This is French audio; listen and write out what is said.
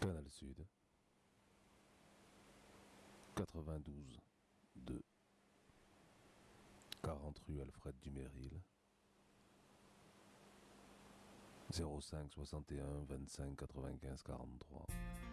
Canal Sud, 92 2, 40 rue Alfred Duméril, 05 61 25 95 43.